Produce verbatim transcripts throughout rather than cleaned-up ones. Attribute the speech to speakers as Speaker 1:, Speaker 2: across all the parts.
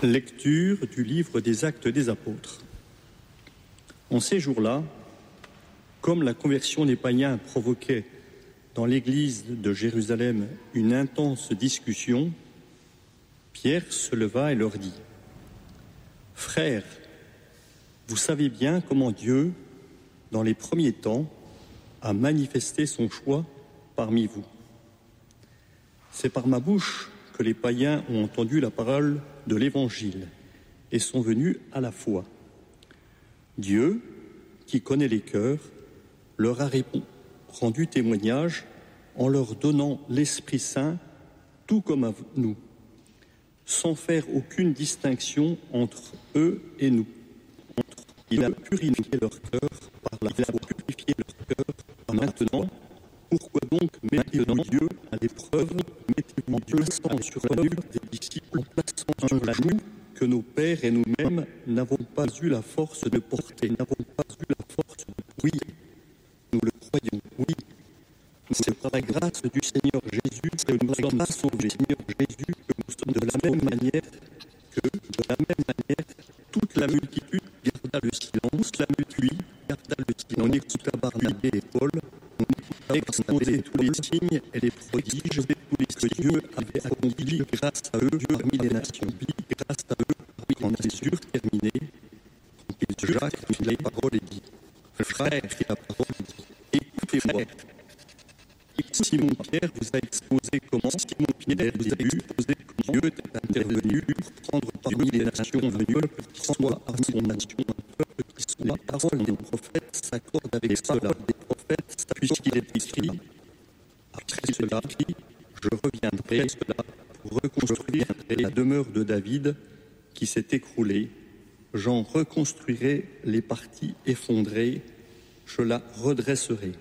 Speaker 1: Lecture du livre des Actes des Apôtres. En ces jours-là, comme la conversion des païens provoquait dans l'église de Jérusalem une intense discussion, Pierre se leva et leur dit : « Frères, vous savez bien comment Dieu, dans les premiers temps, a manifesté son choix parmi vous. C'est par ma bouche que les païens ont entendu la parole de l'Évangile et sont venus à la foi. Dieu, qui connaît les cœurs, leur a rendu témoignage en leur donnant l'Esprit Saint, tout comme à nous, sans faire aucune distinction entre eux et nous. Il a purifié leur cœur par la foi. Purifié leur cœur par maintenant. Pourquoi donc mettez-vous Dieu à l'épreuve, mettez-vous Dieu en sur la nuque des disciples, en plaçant sur la joue que nos pères et nous-mêmes n'avons pas eu la force de porter, n'avons pas eu la force de oui, nous le croyons, oui. C'est par la grâce du Seigneur Jésus que nous sommes sauvés, Seigneur Jésus, que nous sommes de la même manière que, de la même manière, toute la multitude garda le silence, la multitude garda le silence. On écouta Barnabé et Paul, on écouta exposer tous les signes et les prodiges que Dieu avait accomplis grâce à eux parmi les nations. Grâce à eux, quand les eurent terminés, quand Jacques prit la parole et dit : Frère, prit la parole et dit : Écoutez-moi. Simon Pierre vous a exposé comment Simon Pierre vous a exposé comment Dieu est intervenu pour prendre parmi les nations venues, pour prendre parmi les nations un peuple qui soit les paroles des prophètes s'accordent avec cela des prophètes, puisqu'il est écrit : Après cela, je reviendrai pour reconstruire la demeure de David qui s'est écroulée. J'en reconstruirai les parties effondrées, je la redresserai.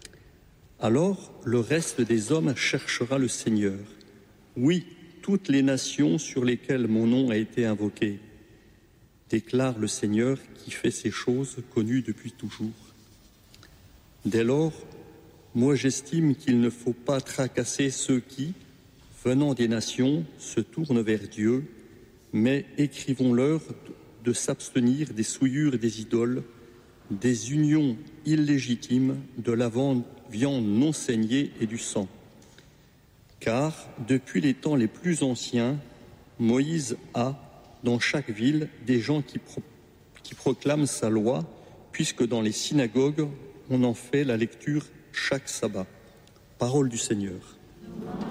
Speaker 1: Alors le reste des hommes cherchera le Seigneur. Oui, toutes les nations sur lesquelles mon nom a été invoqué, déclare le Seigneur qui fait ces choses connues depuis toujours. Dès lors, moi j'estime qu'il ne faut pas tracasser ceux qui, venant des nations, se tournent vers Dieu, mais écrivons-leur de s'abstenir des souillures des idoles, des unions illégitimes, de la viande non saignée et du sang. Car, depuis les temps les plus anciens, Moïse a, dans chaque ville, des gens qui, pro- qui proclament sa loi, puisque dans les synagogues, on en fait la lecture chaque sabbat. Parole du Seigneur.